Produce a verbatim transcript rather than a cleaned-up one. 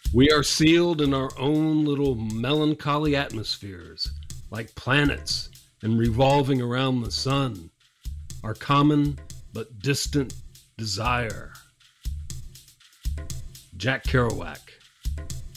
We are sealed in our own little melancholy atmospheres, like planets and revolving around the sun, our common but distant desire. Jack Kerouac.